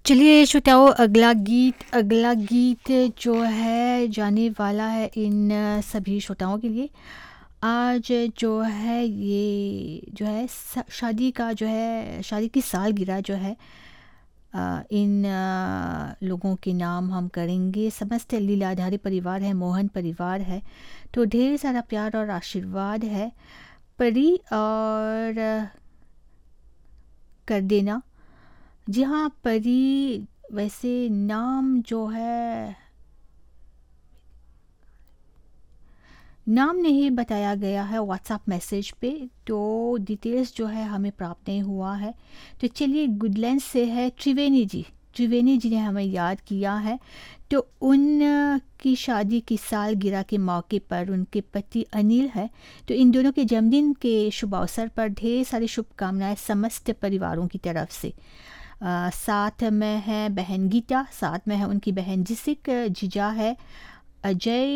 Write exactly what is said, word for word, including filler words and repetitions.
चलिए श्रोताओं, अगला गीत अगला गीत जो है जाने वाला है इन अ, सभी श्रोताओं के लिए। आज जो है ये जो है स- शादी का जो है शादी की सालगिरह जो है, अ, इन अ, लोगों के नाम हम करेंगे। समस्त लीलाधारी परिवार है, मोहन परिवार है, तो ढेर सारा प्यार और आशीर्वाद है। परी और अ, कर देना। जी हाँ, परी। वैसे नाम जो है, नाम नहीं बताया गया है व्हाट्सएप मैसेज पे, तो डिटेल्स जो है हमें प्राप्त नहीं हुआ है। तो चलिए, गुडलैंड से है त्रिवेणी जी। त्रिवेणी जी ने हमें याद किया है, तो उन अ, की शादी की सालगिरह के मौके पर उनके पति अनिल है, तो इन दोनों के जन्मदिन के शुभ अवसर पर ढेर सारी शुभकामनाएं समस्त परिवारों की तरफ से। अ, साथ में है बहन गीता, साथ में है उनकी बहन जिसिक, जीजा है अजय,